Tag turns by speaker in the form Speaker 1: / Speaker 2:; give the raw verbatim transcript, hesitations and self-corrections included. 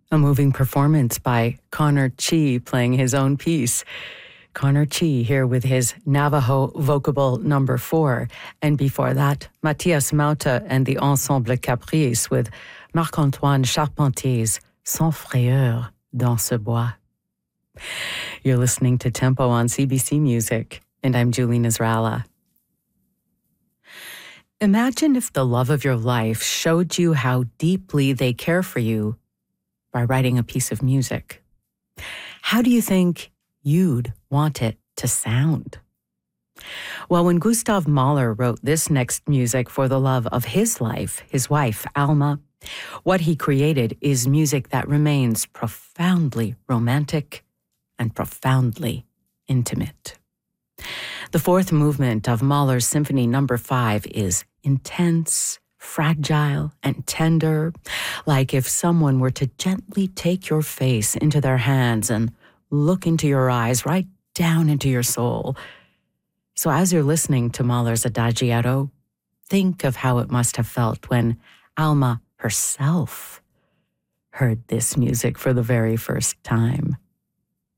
Speaker 1: A moving performance by Connor Chi playing his own piece. Connor Chi here with his Navajo vocable number four. And before that, Mathias Mauta and the Ensemble Caprice with Marc-Antoine Charpentier's Sans frayeur dans ce bois. You're listening to Tempo on C B C Music, and I'm Julie Nasrallah. Imagine if the love of your life showed you how deeply they care for you by writing a piece of music. How do you think you'd want it to sound? Well, when Gustav Mahler wrote this next music for the love of his life, his wife, Alma, what he created is music that remains profoundly romantic and profoundly intimate. The fourth movement of Mahler's Symphony Number Five is intense, fragile, and tender, like if someone were to gently take your face into their hands and look into your eyes right down into your soul. So as you're listening to Mahler's Adagietto, think of how it must have felt when Alma herself heard this music for the very first time.